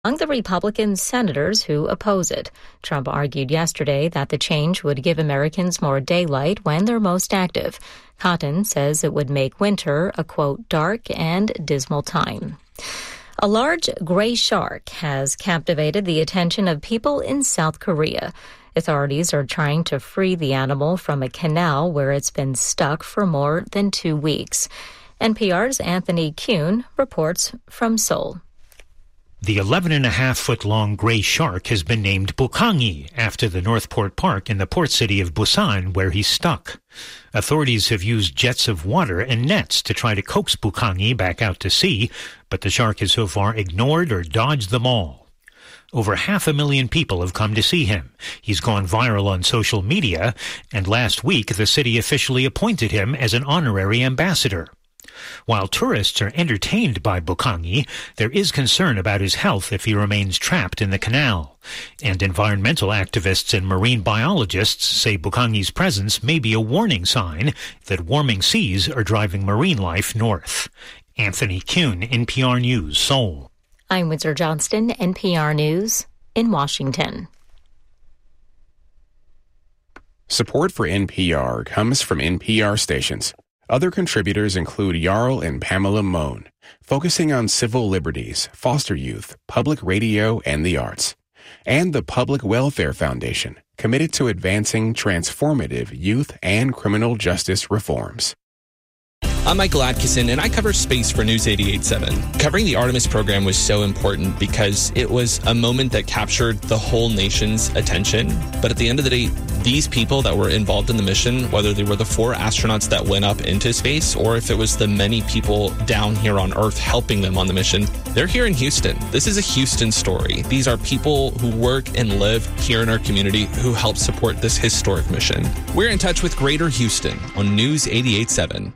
among the Republican senators who oppose it. Trump argued yesterday that the change would give Americans more daylight when they're most active. Cotton says it would make winter a, quote, dark and dismal time. A large gray shark has captivated the attention of people in South Korea. Authorities are trying to free the animal from a canal where it's been stuck for more than 2 weeks. NPR's Anthony Kuhn reports from Seoul. The 11.5-foot-long gray shark has been named Bukhangi after the Northport Park in the port city of Busan, where he's stuck. Authorities have used jets of water and nets to try to coax Bukhangi back out to sea, but the shark has so far ignored or dodged them all. Over 500,000 people have come to see him. He's gone viral on social media, and last week the city officially appointed him as an honorary ambassador. While tourists are entertained by Bukhangi, there is concern about his health if he remains trapped in the canal. And environmental activists and marine biologists say Bukhangi's presence may be a warning sign that warming seas are driving marine life north. Anthony Kuhn, NPR News, Seoul. I'm Windsor Johnston, NPR News in Washington. Support for NPR comes from NPR stations. Other contributors include Jarl and Pamela Mohn, focusing on civil liberties, foster youth, public radio, and the arts. And the Public Welfare Foundation, committed to advancing transformative youth and criminal justice reforms. I'm Michael Atkinson, and I cover space for News 88.7. Covering the Artemis program was so important because it was a moment that captured the whole nation's attention. But at the end of the day, these people that were involved in the mission, whether they were the 4 astronauts that went up into space or if it was the many people down here on Earth helping them on the mission, they're here in Houston. This is a Houston story. These are people who work and live here in our community who help support this historic mission. We're in touch with Greater Houston on News 88.7.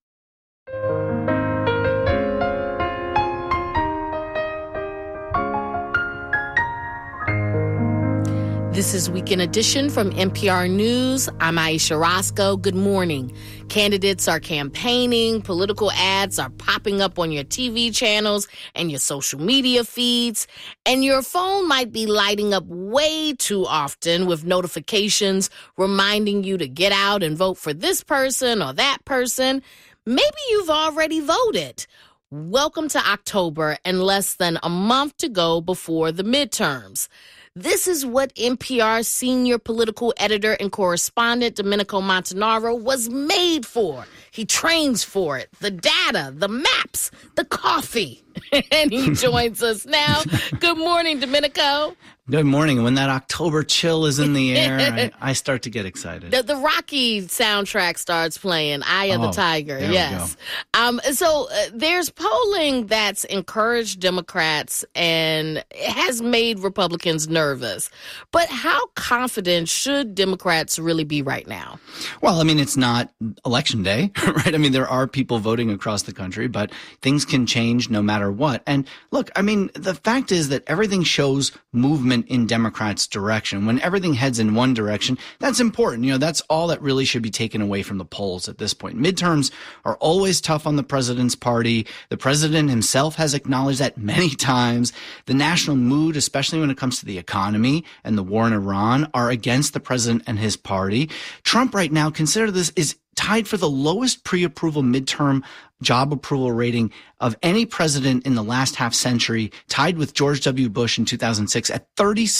This is Weekend Edition from NPR News. I'm Aisha Roscoe. Good morning. Candidates are campaigning. Political ads are popping up on your TV channels and your social media feeds. And your phone might be lighting up way too often with notifications reminding you to get out and vote for this person or that person. Maybe you've already voted. Welcome to October and less than a month to go before the midterms. This is what NPR's senior political editor and correspondent, Domenico Montanaro, was made for. He trains for it. The data, the maps, the coffee. And he joins us now. Good morning, Domenico. Good morning. When that October chill is in the air, I start to get excited. The Rocky soundtrack starts playing, Eye of the Tiger. Yes. So there's polling that's encouraged Democrats and has made Republicans nervous. But how confident should Democrats really be right now? Well, I mean, it's not election day, right? I mean, there are people voting across the country, but things can change no matter what. And look, I mean, the fact is that everything shows movement in Democrats' direction. When everything heads in one direction, that's important. You know, that's all that really should be taken away from the polls at this point. Midterms are always tough on the president's party. The president himself has acknowledged that many times. The national mood, especially when it comes to the economy and the war in Iran, are against the president and his party. Trump right now, consider this, is tied for the lowest pre-approval midterm job approval rating of any president in the last half century, tied with George W. Bush in 2006 at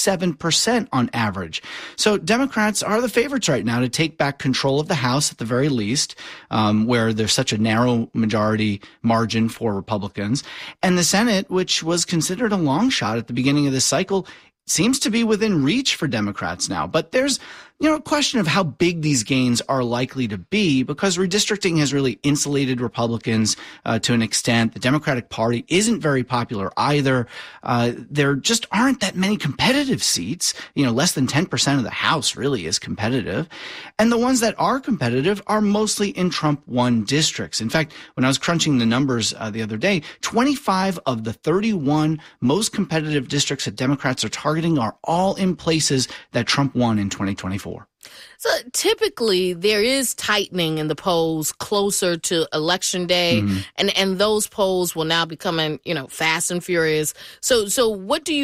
37% on average. So Democrats are the favorites right now to take back control of the House at the very least, where there's such a narrow majority margin for Republicans. And the Senate, which was considered a long shot at the beginning of this cycle, seems to be within reach for Democrats now. But there's, a question of how big these gains are likely to be, because redistricting has really insulated Republicans to an extent. The Democratic Party isn't very popular either. There just aren't that many competitive seats. Less than 10% of the House really is competitive. And the ones that are competitive are mostly in Trump-won districts. In fact, when I was crunching the numbers the other day, 25 of the 31 most competitive districts that Democrats are targeting are all in places that Trump won in 2024. So typically there is tightening in the polls closer to Election Day, and those polls will now becoming, fast and furious. So what do you